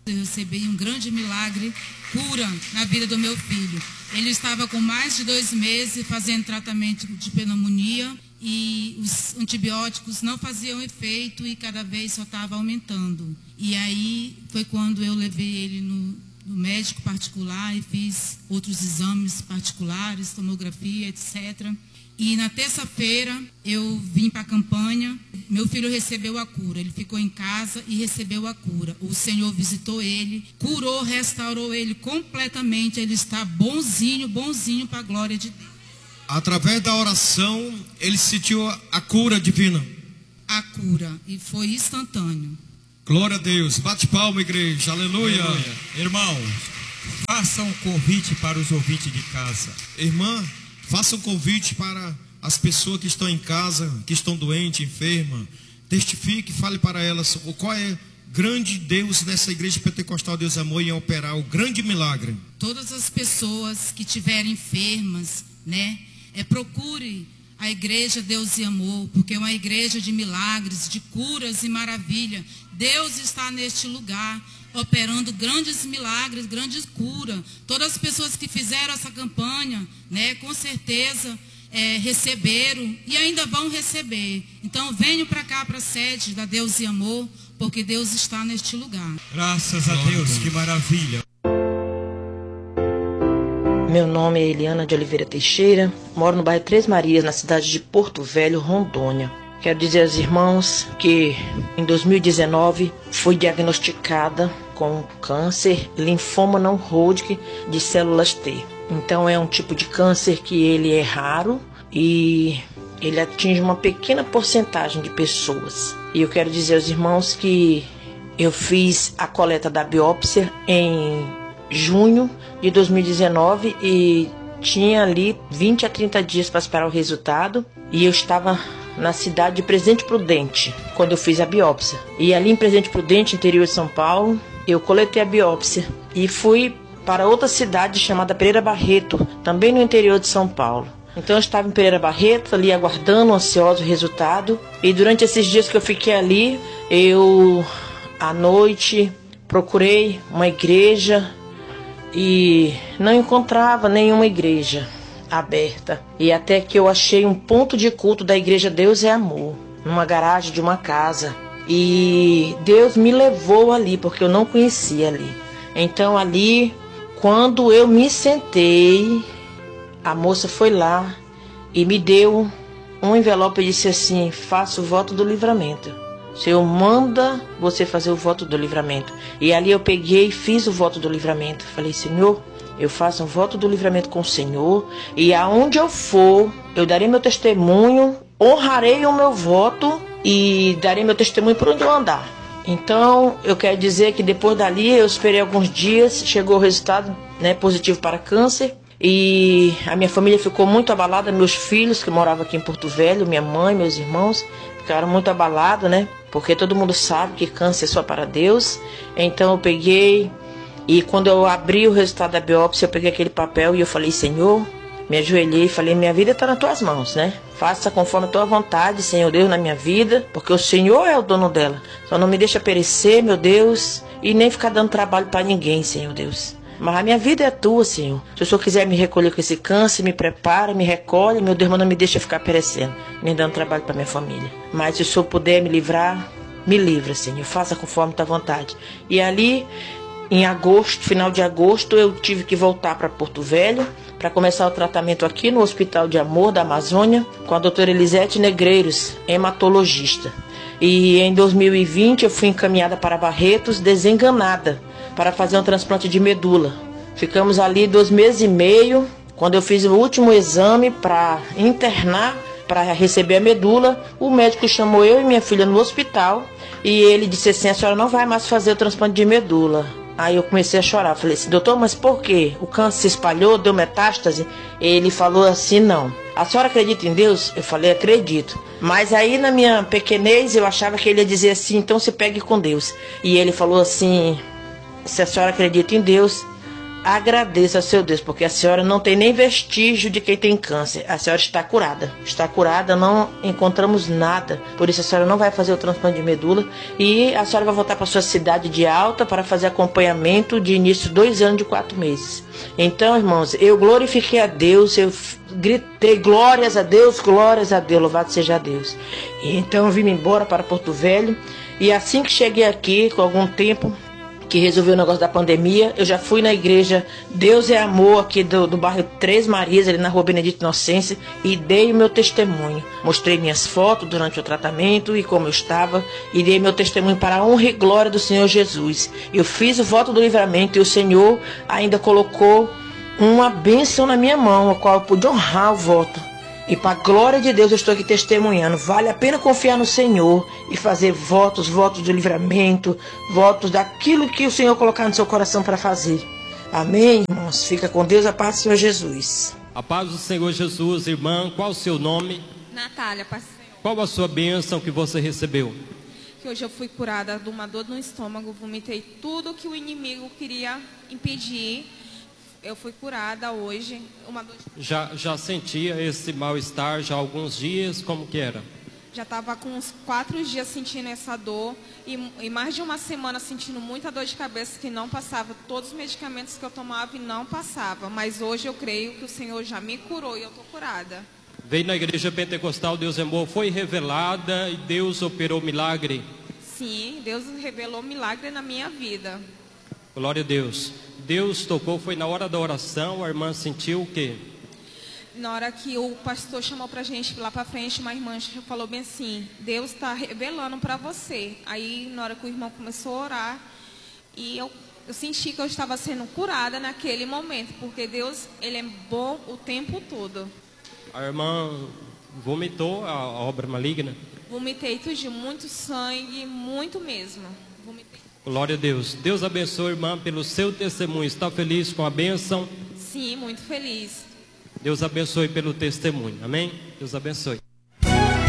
Eu recebi um grande milagre, cura na vida do meu filho. Ele estava com mais de 2 meses fazendo tratamento de pneumonia e os antibióticos não faziam efeito e cada vez só estava aumentando. E aí foi quando eu levei ele no médico particular e fiz outros exames particulares, tomografia, etc. E na terça-feira eu vim para a campanha, meu filho recebeu a cura, ele ficou em casa e recebeu a cura. O Senhor visitou ele, curou, restaurou ele completamente, ele está bonzinho para a glória de Deus. Através da oração, ele sentiu a cura divina. A cura, e foi instantâneo. Glória a Deus, bate palma, igreja, aleluia. Aleluia. Irmão, faça um convite para os ouvintes de casa. Irmã, faça um convite para as pessoas que estão em casa, que estão doentes, enfermas. Testifique, fale para elas qual é grande Deus nessa igreja pentecostal Deus Amor em operar o grande milagre. Todas as pessoas que estiverem enfermas, né, procure a igreja Deus e Amor, porque é uma igreja de milagres, de curas e maravilha. Deus está neste lugar, operando grandes milagres, grandes curas. Todas as pessoas que fizeram essa campanha, né, com certeza receberam e ainda vão receber. Então venham para cá, para a sede da Deus e Amor, porque Deus está neste lugar. Graças a Deus, que maravilha. Meu nome é Eliana de Oliveira Teixeira, moro no bairro Três Marias, na cidade de Porto Velho, Rondônia. Quero dizer aos irmãos que em 2019 fui diagnosticada com câncer linfoma não Hodgkin de células T. Então é um tipo de câncer que ele é raro e ele atinge uma pequena porcentagem de pessoas. E eu quero dizer aos irmãos que eu fiz a coleta da biópsia em junho de 2019 e tinha ali 20 a 30 dias para esperar o resultado. E eu estava na cidade de Presidente Prudente quando eu fiz a biópsia. E ali em Presidente Prudente, interior de São Paulo, eu coletei a biópsia e fui para outra cidade chamada Pereira Barreto, também no interior de São Paulo. Então eu estava em Pereira Barreto, ali aguardando ansioso o resultado. E durante esses dias que eu fiquei ali, eu à noite procurei uma igreja e não encontrava nenhuma igreja aberta. E até que eu achei um ponto de culto da igreja Deus é Amor, numa garagem de uma casa. E Deus me levou ali, porque eu não conhecia ali. Então ali, quando eu me sentei, a moça foi lá e me deu um envelope e disse assim: faça o voto do livramento. O Senhor manda você fazer o voto do livramento. E ali eu peguei e fiz o voto do livramento. Falei: Senhor, eu faço um voto do livramento com o Senhor, e aonde eu for, eu darei meu testemunho, honrarei o meu voto e darei meu testemunho por onde eu andar. Então, eu quero dizer que depois dali, eu esperei alguns dias, chegou o resultado, né, positivo para câncer. E a minha família ficou muito abalada, meus filhos que moravam aqui em Porto Velho, minha mãe, meus irmãos, ficaram muito abalados, né? Porque todo mundo sabe que câncer é só para Deus. Então eu peguei e quando eu abri o resultado da biópsia, eu peguei aquele papel e eu falei: Senhor, me ajoelhei e falei: minha vida está nas tuas mãos, né? Faça conforme a tua vontade, Senhor Deus, na minha vida, porque o Senhor é o dono dela. Só não me deixa perecer, meu Deus, e nem ficar dando trabalho para ninguém, Senhor Deus. Mas a minha vida é tua, Senhor. Se o Senhor quiser me recolher com esse câncer, me prepara, me recolhe, meu Deus, mas não me deixa ficar perecendo, nem dando trabalho para minha família. Mas se o Senhor puder me livrar, me livra, Senhor. Faça conforme a tua vontade. E ali, em agosto, final de agosto, eu tive que voltar para Porto Velho para começar o tratamento aqui no Hospital de Amor da Amazônia com a doutora Elisete Negreiros, hematologista. E em 2020 eu fui encaminhada para Barretos, desenganada, para fazer um transplante de medula. Ficamos ali 2 meses e meio. Quando eu fiz o último exame para internar, para receber a medula, o médico chamou eu e minha filha no hospital e ele disse assim: a senhora não vai mais fazer o transplante de medula. Aí eu comecei a chorar. Falei assim: doutor, mas por quê? O câncer se espalhou, deu metástase? Ele falou assim: não. A senhora acredita em Deus? Eu falei: acredito. Mas aí na minha pequenez eu achava que ele ia dizer assim: então se pegue com Deus. E ele falou assim: se a senhora acredita em Deus, agradeça a seu Deus, porque a senhora não tem nem vestígio de quem tem câncer. A senhora está curada. Está curada, não encontramos nada. Por isso a senhora não vai fazer o transplante de medula. E a senhora vai voltar para sua cidade de Alta para fazer acompanhamento de início 2 anos de 4 meses. Então, irmãos, eu glorifiquei a Deus, eu gritei glórias a Deus, louvado seja Deus. E então eu vim embora para Porto Velho. E assim que cheguei aqui, com algum tempo que resolveu o negócio da pandemia, eu já fui na igreja Deus é Amor, aqui do bairro Três Marias, ali na Rua Benedito Inocência, e dei o meu testemunho. Mostrei minhas fotos durante o tratamento e como eu estava, e dei meu testemunho para a honra e glória do Senhor Jesus. Eu fiz o voto do livramento e o Senhor ainda colocou uma bênção na minha mão, a qual eu pude honrar o voto. E para a glória de Deus eu estou aqui testemunhando. Vale a pena confiar no Senhor e fazer votos de livramento, votos daquilo que o Senhor colocar no seu coração para fazer. Amém, irmãos? Fica com Deus, a paz do Senhor Jesus. A paz do Senhor Jesus, irmã. Qual o seu nome? Natália, paz do Senhor. Qual a sua bênção que você recebeu? Que hoje eu fui curada de uma dor no estômago, vomitei tudo que o inimigo queria impedir. Eu fui curada hoje. Uma dor de... Já sentia esse mal-estar já há alguns dias? Como que era? Já estava com uns 4 dias sentindo essa dor e mais de uma semana sentindo muita dor de cabeça que não passava. Todos os medicamentos que eu tomava e não passava. Mas hoje eu creio que o Senhor já me curou e eu estou curada. Veio na igreja pentecostal Deus é Amor, foi revelada e Deus operou milagre? Sim, Deus revelou milagre na minha vida. Glória a Deus. Deus tocou, foi na hora da oração, a irmã sentiu o quê? Na hora que o pastor chamou pra gente lá pra frente, uma irmã falou bem assim: Deus está revelando para você. Aí na hora que o irmão começou a orar, e eu senti que eu estava sendo curada naquele momento, porque Deus, Ele é bom o tempo todo. A irmã vomitou a obra maligna? Vomitei tudo de muito sangue, muito mesmo. Vomitei. Glória a Deus. Deus abençoe, irmã, pelo seu testemunho. Está feliz com a bênção? Sim, muito feliz. Deus abençoe pelo testemunho. Amém? Deus abençoe.